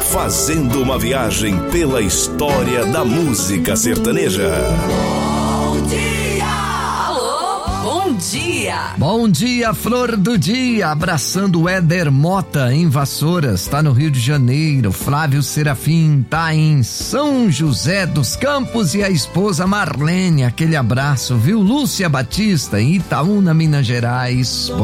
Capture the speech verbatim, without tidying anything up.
fazendo uma viagem pela história da música sertaneja. Bom dia! Alô, bom dia! Bom dia, flor do dia, abraçando o Éder Mota em Vassouras, tá no Rio de Janeiro. Flávio Serafim tá em São José dos Campos e a esposa Marlene, aquele abraço, viu? Lúcia Batista em Itaúna, Minas Gerais.